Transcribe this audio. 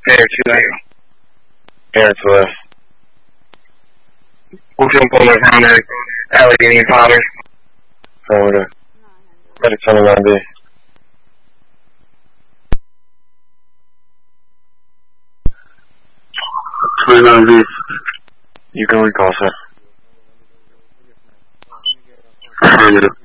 Air 2A. Air 2A. Ultimo Polo Counter, Allegheny Potter. Affirmative. Medic 29B. 29B. You can recall, sir. Affirmative.